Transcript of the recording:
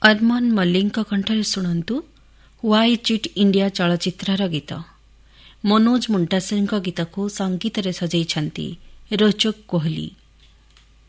ଅର୍ମନ ମଲ୍ଲିକଙ୍କ କଣ୍ଠରେ ଶୁଣନ୍ତୁ ହ୍ୱାଇ ଚିଟ୍ ଇଣ୍ଡିଆ ଚଳଚ୍ଚିତ୍ରର ଗୀତ। ମନୋଜ ମୁଣ୍ଟାସିରଙ୍କ ଗୀତକୁ ସଙ୍ଗୀତରେ ସଜେଇଛନ୍ତି ରୋଚକ କୋହଲି।